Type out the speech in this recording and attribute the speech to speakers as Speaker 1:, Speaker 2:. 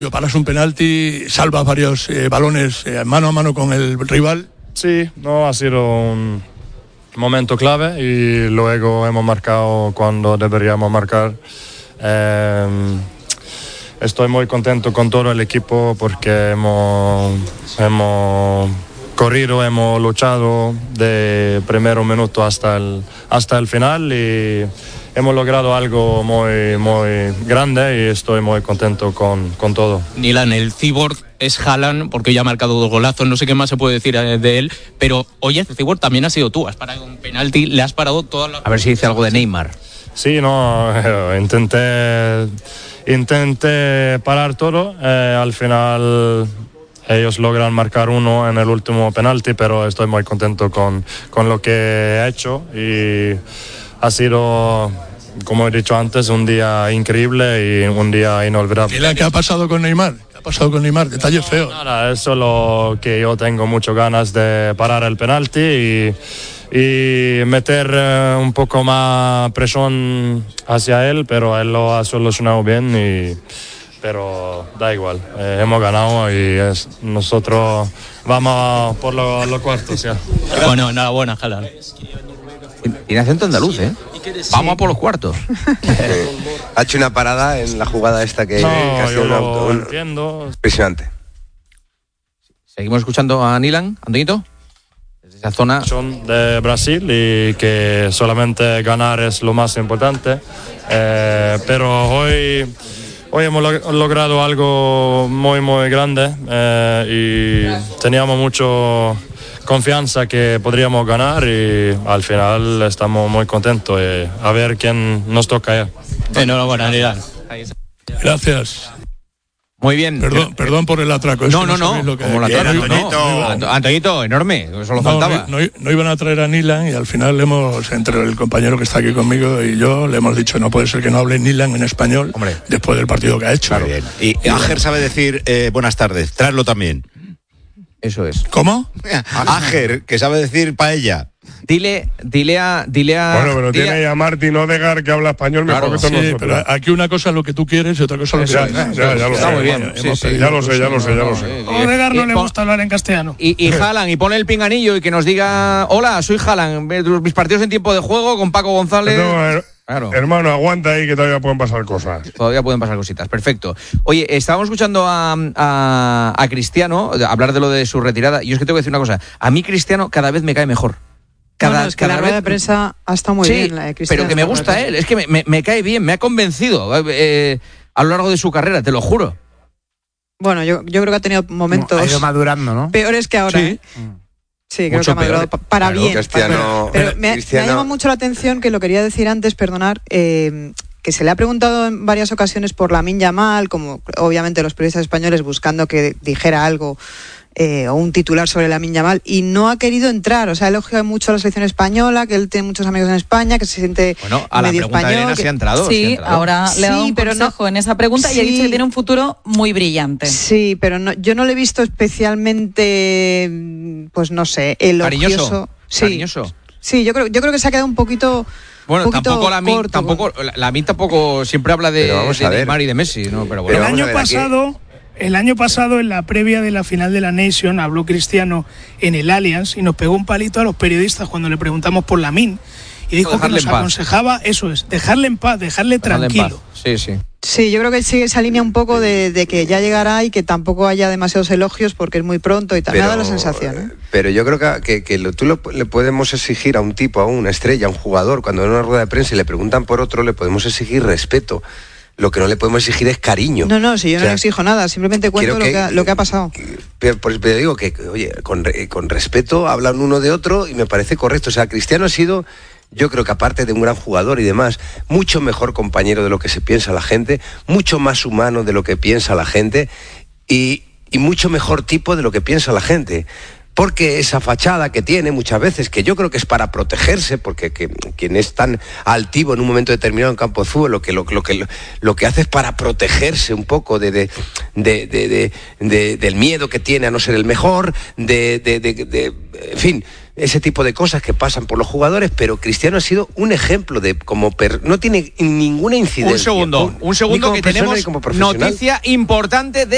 Speaker 1: Paras un penalti, salvas varios balones mano a mano con el rival.
Speaker 2: Sí, no, ha sido un momento clave y luego hemos marcado cuando deberíamos marcar. Estoy muy contento con todo el equipo porque hemos corrido, hemos luchado de primer minuto hasta el final y hemos logrado algo muy, muy grande y estoy muy contento con todo.
Speaker 3: Nilan, el cyborg es Haaland porque ya ha marcado 2 golazos, no sé qué más se puede decir de él, pero oye, el cyborg también ha sido tú, has parado un penalti, le has parado todas las...
Speaker 4: A ver si dice algo de Neymar.
Speaker 2: Sí, no, intenté parar todo, al final ellos logran marcar uno en el último penalti, pero estoy muy contento con lo que he hecho y ha sido, como he dicho antes, un día increíble y un día inolvidable.
Speaker 1: ¿Qué ha pasado con Neymar? ¿Qué ha pasado con Neymar? Detalle feo.
Speaker 2: Nada, es solo que yo tengo muchas ganas de parar el penalti y meter un poco más presión hacia él, pero él lo ha solucionado bien pero da igual, hemos ganado y nosotros vamos por los cuartos ya.
Speaker 3: Bueno, enhorabuena, Haaland.
Speaker 4: Tiene acento andaluz, ¿eh? Vamos a por los cuartos.
Speaker 5: Ha hecho una parada en la jugada esta que ha sido
Speaker 2: yo lo entiendo.
Speaker 5: Impresionante.
Speaker 4: Seguimos escuchando a Nilan, Antonito. Desde esa zona.
Speaker 2: Son de Brasil y que solamente ganar es lo más importante. Pero hoy hemos logrado algo muy, muy grande y teníamos mucho confianza que podríamos ganar y al final estamos muy contentos a ver quién nos toca ya.
Speaker 3: Enhorabuena, Nilan.
Speaker 1: Gracias.
Speaker 4: Muy bien.
Speaker 1: Perdón por el atraco.
Speaker 4: No. Como la atraco, Antonito, enorme. Solo faltaba.
Speaker 1: No iban a traer a Nilan y al final entre el compañero que está aquí conmigo y yo, le hemos dicho, no puede ser que no hable Nilan en español. Hombre, después del partido que ha hecho.
Speaker 6: Claro. Y Ager sabe decir buenas tardes. Tráelo también.
Speaker 4: Eso es.
Speaker 1: ¿Cómo?
Speaker 6: Ager, que sabe decir paella.
Speaker 4: Dile a...
Speaker 7: Bueno, pero tiene a Martin Odegaard que habla español mejor que todos nosotros.
Speaker 1: Pero aquí una cosa es lo que tú quieres y otra cosa es lo que
Speaker 7: ya lo
Speaker 4: está
Speaker 7: sé.
Speaker 4: Muy bien.
Speaker 7: Ya lo sé.
Speaker 8: Odegaard no le gusta hablar en castellano.
Speaker 4: Y Haaland, y pone el pinganillo y que nos diga: hola, soy Haaland, mis partidos en tiempo de juego con Paco González.
Speaker 7: Claro. Hermano, aguanta ahí que todavía pueden pasar cosas.
Speaker 4: Todavía pueden pasar cositas, perfecto. Oye, estábamos escuchando a Cristiano hablar de lo de su retirada. Y yo es que tengo que decir una cosa: a mí Cristiano cada vez me cae mejor.
Speaker 9: Es que la rueda de prensa ha estado muy bien, la de Cristiano.
Speaker 4: Pero que me gusta él, es que me cae bien, me ha convencido a lo largo de su carrera, te lo juro.
Speaker 9: Bueno, yo creo que ha tenido momentos
Speaker 10: ha ido madurando, ¿no?
Speaker 9: peores que ahora.
Speaker 4: Sí.
Speaker 9: Sí, creo que ha madurado para bien. Pero me ha llamado mucho la atención, que lo quería decir antes, perdonar, que se le ha preguntado en varias ocasiones por Lamine Yamal, como obviamente los periodistas españoles buscando que dijera algo o un titular sobre Lamine Yamal, y no ha querido entrar. O sea, elogia mucho a la selección española, que él tiene muchos amigos en España, que se siente
Speaker 4: a
Speaker 9: medio
Speaker 4: la pregunta
Speaker 9: español.
Speaker 4: De Elena, sí ha entrado.
Speaker 11: Sí, ahora le ha dado un consejo en esa pregunta y ha dicho que tiene un futuro muy brillante.
Speaker 9: Sí, pero yo no le he visto especialmente, pues no sé, elogioso.
Speaker 4: Cariñoso.
Speaker 9: Sí, yo creo que se ha quedado un poquito...
Speaker 4: Bueno, tampoco Lamine tampoco siempre habla de Neymar y de Messi, ¿no? Pero bueno.
Speaker 8: El año pasado, en la previa de la final de la Nation, habló Cristiano en el Allianz y nos pegó un palito a los periodistas cuando le preguntamos por Lamine y dijo que nos aconsejaba, eso es, dejarle en paz, dejarle tranquilo.
Speaker 9: Sí, yo creo que sigue esa línea un poco de que ya llegará y que tampoco haya demasiados elogios porque es muy pronto y tal. Me ha dado la sensación.
Speaker 5: Pero yo creo que le podemos exigir a un tipo, a una estrella, a un jugador, cuando en una rueda de prensa y le preguntan por otro, le podemos exigir respeto. Lo que no le podemos exigir es cariño.
Speaker 9: No, si yo no le exijo nada, simplemente cuento lo que ha pasado.
Speaker 5: Pero digo que, oye, con respeto hablan uno de otro y me parece correcto. O sea, Cristiano ha sido, yo creo que aparte de un gran jugador y demás, mucho mejor compañero de lo que se piensa la gente, mucho más humano de lo que piensa la gente y mucho mejor tipo de lo que piensa la gente. Porque esa fachada que tiene muchas veces, que yo creo que es para protegerse, porque quien es tan altivo en un momento determinado en campo de fútbol, lo que hace es para protegerse un poco del miedo que tiene a no ser el mejor, en fin, ese tipo de cosas que pasan por los jugadores, pero Cristiano ha sido un ejemplo de no tiene ninguna incidencia.
Speaker 4: Un segundo que tenemos noticia importante de